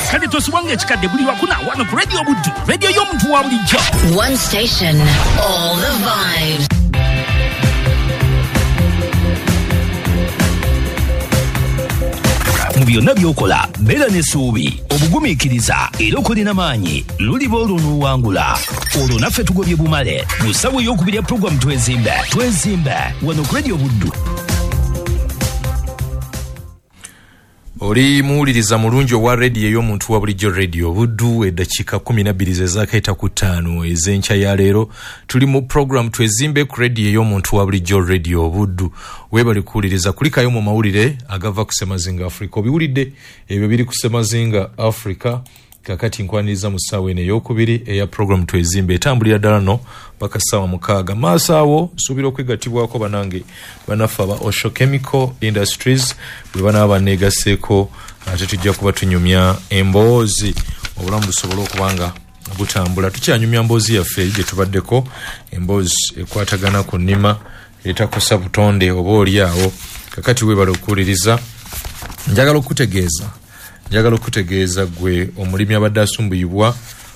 kale tosibwange ekikadde buli wakuna wano ku radio Buddu, radio y'omuntu wa bulijjo. One station, all the vibes. Mu byonna by'okola beera n'essuubi, obugumiikiriza era okolina maanyi luliba olunuwangula. Olwo naffe tugobye bumale mu ssawa ey'okubiri ya pulogulaamu twezimbe wano ku radio Buddu. Oli muwuliriza mulungi owa radio ey'omuntu wa bulijjo radio Buddu, eddakiika 12 zezaakaita ku 5 ez'enkya ya leero. Tuli mu program twezimbe ku radio ey'omuntu wa bulijjo radio Buddu. Weebale kuwuliriza kulikayo mu mawulire agava ku Semazinga Africa. Obiwulidde ebyo biri ku Semazinga Africa. Kakati nkwaniriza mu ssaawa eno ey'okubiri eya program twezimbe etambulira ddala no paka ssaawa 6. Maaso awo nsuubira okwegattibwako banange banafa ba Osho Chemical Industries bwe banaaba baneegaseeko ate tujja kuba tunyumya emboozi obulamu busobole okubanga butambula. Tukyanyumya mboozi yaffe gye tubaddeko, emboozi ekwatagana ku nnima etakosa butonde oba oli awo. Kakati weebale okuwuliriza. Njagala okutegeeza gwe omulimi abadde asumbuyibwa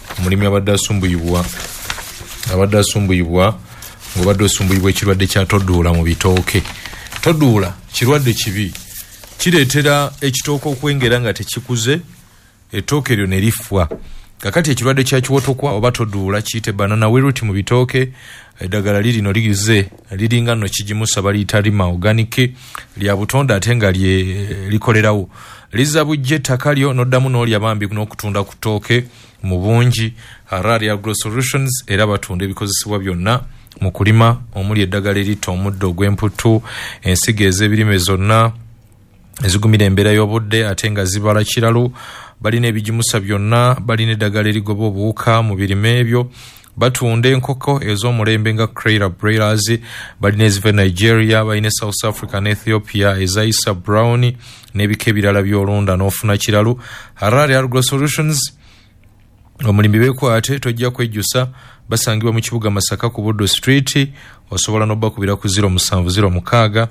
ng'obadde osumbuyibwa ekirwadde kya todduula mu bitooke. Todduula kirwadde kibi, kireetera ekitooke okwengera nga tekikuze, ettooke eryo ne lifwa. Kakati ekirwadde kya kiwotokwa oba todduula kiyite banana wilt mu bitooke. Eddagala lirino ligize liringa nno kigimusa baliyita lima organic lya butonde ate nga likolerawo. Liza bujje ettaka lyo n'oddamu n'olya bambi n'okutunda ku ttooke mu bungi. Harari Agro Solutions era batunda ebikozesebwa byonna mu kulima omuli eddagala eritta omuddo ogw'emputtu, ensigo ez'ebirime zonna ezigumira embeera y'obudde ate nga zibala kiralu. Balina ebigimusa byonna, balina eddagala erigoba obuwuka mu birime ebyo. Batunda enkoko ez'omulembe nga Creator Broilers, balina eziva Nigeria, balina South Africa ne Ethiopia ezaisa Brown n'ebika ebirala by'olunda n'ofuna kiralu. Harari Agro Solutions omulimi beekwate tojja kwejjusa, basangibwa mu kibuga Masaka ku Buddo Street. Osobola n'obbakubira ku 0706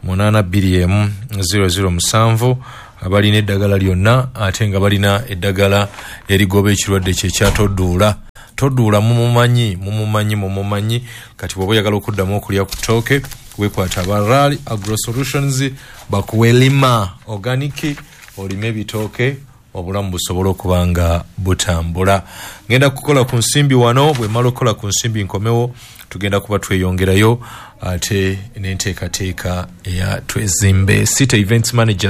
82007 abalina eddagala lyonna ate nga balina eddagala erigoba ekirwadde kye kya todduula. Todduula mumumanyi kati bw'oba oyagala okuddamu okulya ku ttooke weekwata Harari Agro Solutions bakuwe lima organic olime ebitooke obulamu busobole okuba nga butambula. Ngenda kukola ku nsimbi wano, bwe mala okukola ku nsimbi nkomewo tugenda kuba tweyongerayo ate n'enteekateeka eya twezimbe. City Events Manager